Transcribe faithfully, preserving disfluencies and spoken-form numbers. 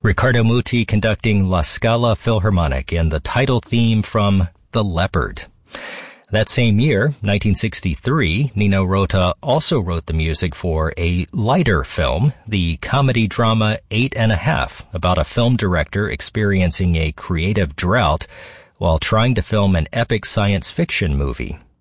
Riccardo Muti conducting La Scala Philharmonic and the title theme from The Leopard. That same year, nineteen sixty-three, Nino Rota also wrote the music for a lighter film, the comedy drama Eight and a Half, about a film director experiencing a creative drought while trying to film an epic science fiction movie.